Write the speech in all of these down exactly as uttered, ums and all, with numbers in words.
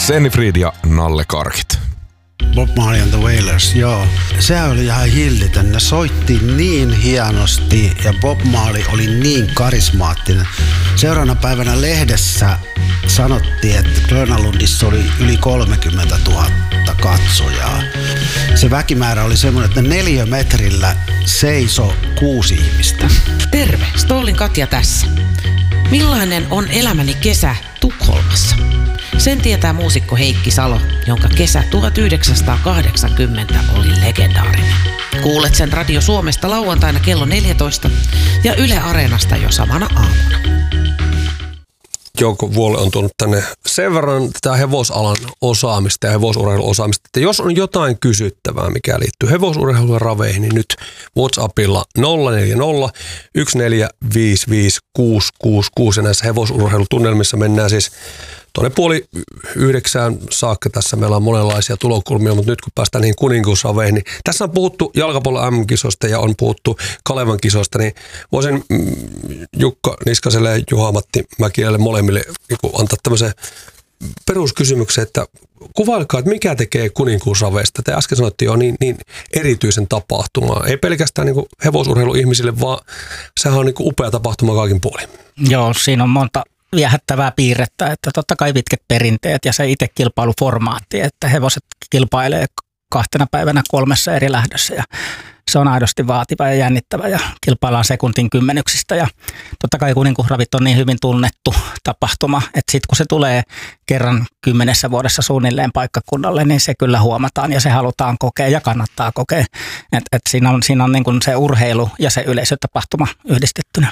Sennifrid ja Nalle Karkit. Bob Marley and the Wailers, joo. Se oli ihan hillitön. Ne soitti niin hienosti ja Bob Marley oli niin karismaattinen. Seuraavana päivänä lehdessä sanottiin, että Grönalundissa oli yli kolmekymmentätuhatta katsojaa. Se väkimäärä oli semmoinen, että neliömetrillä seisoi kuusi ihmistä. Terve, Stollin Katja tässä. Millainen on elämäni kesä Tukholmassa? Sen tietää muusikko Heikki Salo, jonka kesä tuhatyhdeksänsataakahdeksankymmentä oli legendaarinen. Kuulet sen Radio Suomesta lauantaina kello neljätoista ja Yle Areenasta jo samana aamuna. Jouko Vuole on tuonut tänne sen verran tätä hevosalan osaamista ja hevosurheilun osaamista, että jos on jotain kysyttävää, mikä liittyy hevosurheilun ja raveihin, niin nyt WhatsAppilla nolla neljä nolla yksi neljä viisi viisi kuusi kuusi kuusi ja näissä hevosurheilutunnelmissa mennään siis tuonne puoli yhdeksään saakka. Tässä meillä on monenlaisia tulokulmia, mutta nyt kun päästään niihin kuninkuusraveihin, niin tässä on puhuttu jalkapallon äm äm-kisoista ja on puhuttu Kalevan kisoista, niin voisin Jukka Niskaselle ja Juha-Matti Mäkilälle molemmille niin antaa tämmöisen peruskysymyksen, että kuvailkaa, että mikä tekee kuninkuusraveista. Te äsken sanottiin jo niin, niin erityisen tapahtumaa. Ei pelkästään niin hevosurheiluihmisille, vaan sehän on niin upea tapahtuma kaikin puolin. Joo, siinä on monta viehättävää piirrettä, että totta kai pitkät perinteet ja se itse kilpailuformaatti, että hevoset kilpailee kahtena päivänä kolmessa eri lähdössä ja se on aidosti vaativa ja jännittävä ja kilpaillaan sekuntin kymmenyksistä ja totta kai kuninkuusravit on niin hyvin tunnettu tapahtuma, että sitten kun se tulee kerran kymmenessä vuodessa suunnilleen paikkakunnalle, niin se kyllä huomataan ja se halutaan kokea ja kannattaa kokea, että et siinä on, siinä on niin kuin se urheilu ja se yleisötapahtuma yhdistettynä.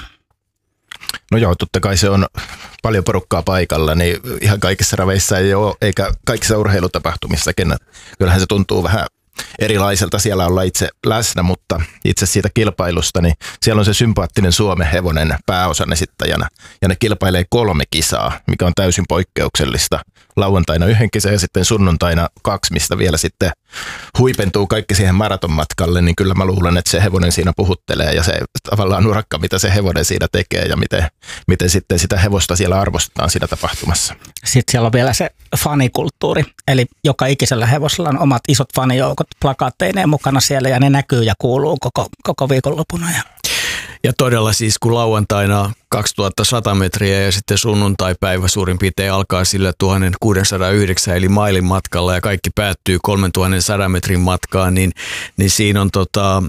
No joo, totta kai se on paljon porukkaa paikalla, niin ihan kaikissa raveissa ei ole, eikä kaikissa urheilutapahtumissakin. Kyllähän se tuntuu vähän erilaiselta siellä olla itse läsnä, mutta itse siitä kilpailusta, niin siellä on se sympaattinen Suomen hevonen pääosan esittäjänä. Ja ne kilpailee kolme kisaa, mikä on täysin poikkeuksellista. Lauantaina yhden kisan ja sitten sunnuntaina kaksi, mistä vielä sitten huipentuu kaikki siihen maratonmatkalle, niin kyllä mä luulen, että se hevonen siinä puhuttelee ja se tavallaan urakka, mitä se hevonen siinä tekee ja miten, miten sitten sitä hevosta siellä arvostetaan siinä tapahtumassa. Sitten siellä on vielä se fanikulttuuri, eli joka ikisellä hevosella on omat isot fanijoukot plakaatteineen mukana siellä ja ne näkyy ja kuuluu koko, koko viikonlopuna. Ja todella siis kun lauantaina kaksituhattasata metriä ja sitten sunnuntaipäivä suurin piirtein alkaa sillä tuhatkuusisataayhdeksän eli mailin matkalla ja kaikki päättyy kolmetuhatta metrin matkaan, niin, niin siinä, on tota,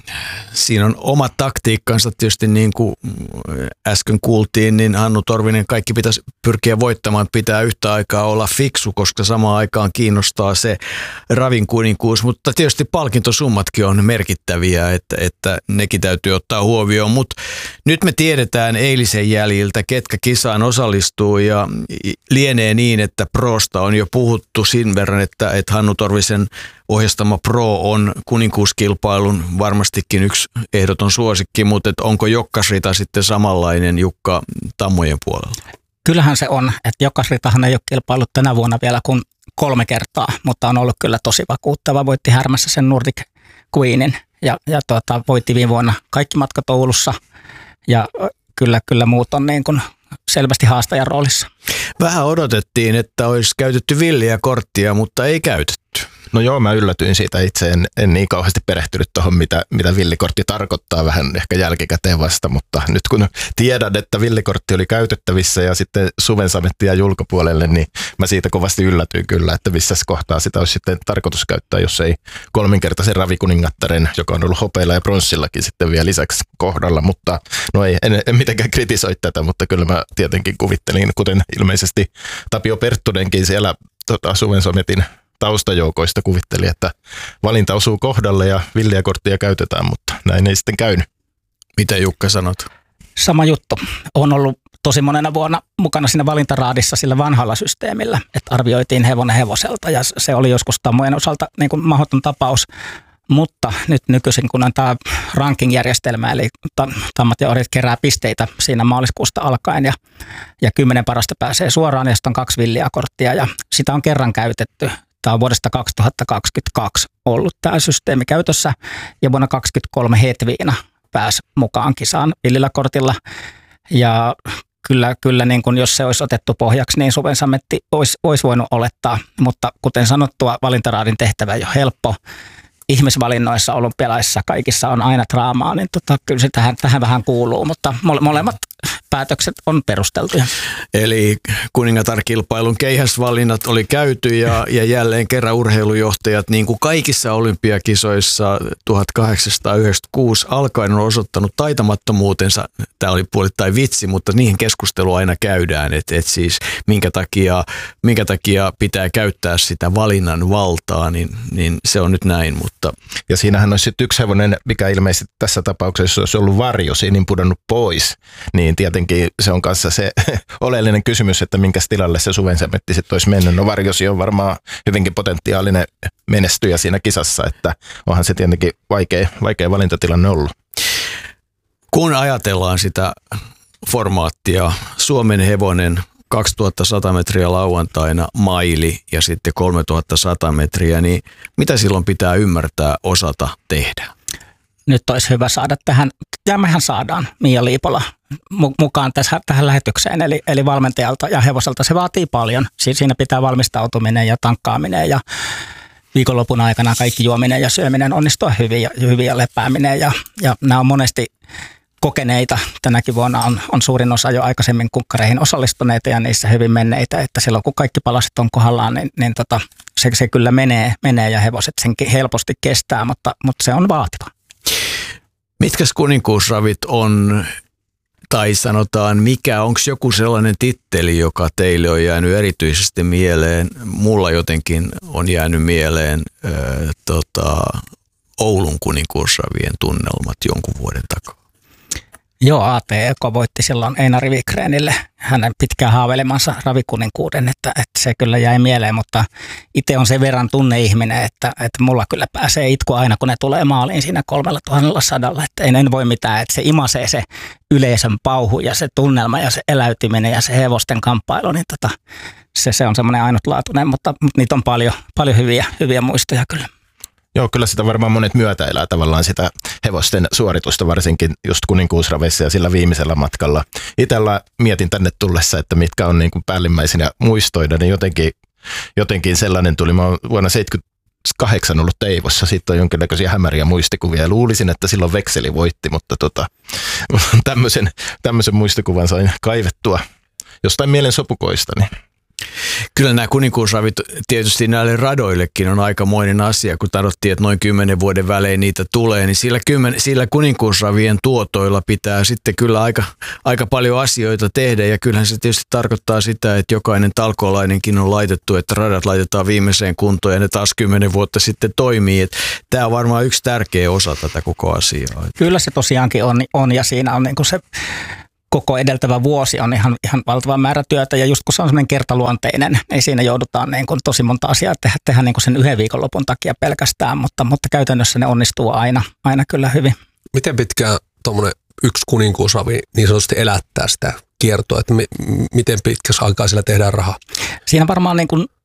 siinä on omat taktiikkansa tietysti niin kuin äsken kuultiin, niin Hannu Torvinen kaikki pitäisi pyrkiä voittamaan, pitää yhtä aikaa olla fiksu, koska samaan aikaan kiinnostaa se ravin kuninkuus, mutta tietysti palkintosummatkin on merkittäviä, että, että nekin täytyy ottaa huomioon, mutta nyt me tiedetään eilisen jäljiltä, ketkä kisaan osallistuu ja lienee niin, että Prosta on jo puhuttu sen verran, että, että Hannu Torvisen ohjastama Pro on kuninkuuskilpailun varmastikin yksi ehdoton suosikki, mutta että onko Jokkasrita sitten samanlainen Jukka Tammojen puolella? Kyllähän se on, että Jokkasritahan ei ole kilpailut tänä vuonna vielä kuin kolme kertaa, mutta on ollut kyllä tosi vakuuttava. Voitti Härmässä sen Nordic Queenin ja, ja tuota, voitti viime vuonna kaikki matkat Oulussa ja kyllä, kyllä muut on niin kuin selvästi haastajan roolissa. Vähän odotettiin, että olisi käytetty villiä korttia, mutta ei käytetty. No joo, mä yllätyin siitä itse, en, en niin kauheasti perehtynyt tuohon, mitä, mitä villikortti tarkoittaa vähän ehkä jälkikäteen vasta, mutta nyt kun tiedän, että villikortti oli käytettävissä ja sitten suvensametti jäi ulkopuolelle, niin mä siitä kovasti yllätyin kyllä, että missä kohtaa sitä olisi sitten tarkoitus käyttää, jos ei kolminkertaisen ravikuningattaren, joka on ollut hopeilla ja pronssillakin sitten vielä lisäksi kohdalla, mutta no ei, en, en mitenkään kritisoi tätä, mutta kyllä mä tietenkin kuvittelin, kuten ilmeisesti Tapio Perttunenkin siellä tota, suvensametin taustajoukoista kuvitteli, että valinta osuu kohdalle ja villiä korttia käytetään, mutta näin ei sitten käynyt. Mitä Jukka sanot? Sama juttu. On ollut tosi monena vuonna mukana siinä valintaraadissa sillä vanhalla systeemillä, että arvioitiin hevonen hevoselta ja se oli joskus Tammojen osalta niin kuin mahdoton tapaus. Mutta nyt nykyisin, kun on tämä ranking-järjestelmä, eli tammat ja orit kerää pisteitä siinä maaliskuusta alkaen ja, ja kymmenen parasta pääsee suoraan ja sitten on kaksi villiä korttia ja sitä on kerran käytetty. Tämä on vuodesta kaksituhattakaksikymmentäkaksi ollut tämä systeemi käytössä ja vuonna kaksituhattakaksikymmentäkolme Hetviina pääsi mukaan kisaan villillä kortilla ja kyllä, kyllä niin kuin jos se olisi otettu pohjaksi, niin Suvensametti olisi, olisi voinut olettaa. Mutta kuten sanottua, valintaraadin tehtävä ei ole helppo. Ihmisvalinnoissa, olympialaisissa kaikissa on aina draamaa, niin tota, kyllä se tähän, tähän vähän kuuluu, mutta molemmat päätökset on perusteltuja. Eli kuningatar-kilpailun keihäsvalinnat oli käyty ja, ja jälleen kerran urheilujohtajat, niin kuin kaikissa olympiakisoissa tuhatkahdeksansataayhdeksänkymmentäkuusi alkaen on osoittanut taitamattomuutensa. Tämä oli puolittain vitsi, mutta niihin keskustelua aina käydään, että et siis minkä takia, minkä takia pitää käyttää sitä valinnan valtaa, niin, niin se on nyt näin. Mutta. Ja siinähän olisi yksi hevonen, mikä ilmeisesti tässä tapauksessa olisi ollut varjo, niin pudonnut pois, niin tietenkin se on kanssa se oleellinen kysymys, että minkä tilalle se Suvensametti sitten olisi mennyt. No Varjosi on varmaan hyvinkin potentiaalinen menestyjä siinä kisassa, että onhan se tietenkin vaikea, vaikea valintatilanne ollut. Kun ajatellaan sitä formaattia, Suomen hevonen kaksituhattasata metriä lauantaina, maili ja sitten kolmetuhattasata metriä, niin mitä silloin pitää ymmärtää, osata tehdä? Nyt olisi hyvä saada tähän, ja mehän saadaan Mia Liipola mukaan tässä, tähän lähetykseen, eli, eli valmentajalta ja hevoselta. Se vaatii paljon. Siinä pitää valmistautuminen ja tankkaaminen ja viikonlopun aikana kaikki juominen ja syöminen onnistua hyvin ja, hyvin ja lepääminen. Ja, ja nämä on monesti kokeneita. Tänäkin vuonna on, on suurin osa jo aikaisemmin kunkkareihin osallistuneita ja niissä hyvin menneitä, että silloin kun kaikki palaset on kohdallaan, niin, niin tota, se, se kyllä menee, menee ja hevoset senkin helposti kestää, mutta, mutta se on vaativa. Mitkäs kuninkuusravit on, tai sanotaan mikä, onko joku sellainen titteli, joka teille on jäänyt erityisesti mieleen? Mulla jotenkin on jäänyt mieleen äh, tota, Oulun kuninkuusravien tunnelmat jonkun vuoden takaa. Joo, A T E K voitti silloin Einari Wikgrenille hänen pitkään haaveilemansa ravikuninkuuden, että, että se kyllä jäi mieleen, mutta itse on sen verran tunneihminen, että, että mulla kyllä pääsee itku aina, kun ne tulee maaliin siinä kolmella tuhannella sadalla, että en, en voi mitään, että se imasee se yleisön pauhu ja se tunnelma ja se eläytyminen ja se hevosten kamppailu, niin tota, se, se on semmoinen ainutlaatuinen, mutta, mutta niitä on paljon, paljon hyviä, hyviä muistoja kyllä. Joo, kyllä sitä varmaan monet myötäelää tavallaan sitä hevosten suoritusta, varsinkin just kuninkuusraveissa ja sillä viimeisellä matkalla. Itellä mietin tänne tullessa, että mitkä on niin kuin päällimmäisinä muistoida, niin jotenkin, jotenkin sellainen tuli. Mä oon vuonna seitsemänkymmentäkahdeksan ollut Teivossa, siitä on jonkinnäköisiä hämäriä muistikuvia ja luulisin, että silloin vekseli voitti, mutta tota, tämmöisen, tämmöisen muistikuvan sain kaivettua jostain mielen sopukoista. Niin. Kyllä nämä kuninkuusravit tietysti näille radoillekin on aikamoinen asia, kun tarvittiin, että noin kymmenen vuoden välein niitä tulee, niin sillä, kymmen, sillä kuninkuusravien tuotoilla pitää sitten kyllä aika, aika paljon asioita tehdä ja kyllähän se tietysti tarkoittaa sitä, että jokainen talkoolainenkin on laitettu, että radat laitetaan viimeiseen kuntoon ja ne taas kymmenen vuotta sitten toimii. Että tämä on varmaan yksi tärkeä osa tätä koko asiaa. Kyllä se tosiaankin on, on ja siinä on niin kuin se koko edeltävä vuosi on ihan, ihan valtava määrä työtä ja just kun se on semmoinen kertaluonteinen, niin siinä joudutaan niin kuin tosi monta asiaa tehdä, tehdä niin kuin sen yhden viikonlopun takia pelkästään, mutta, mutta käytännössä ne onnistuu aina, aina kyllä hyvin. Miten pitkään tuommoinen yksi kuninkuusravi niin sanotusti elättää sitä kiertoa, että mi- miten pitkässä aikaa sillä tehdään rahaa? Siinä varmaan niin kuin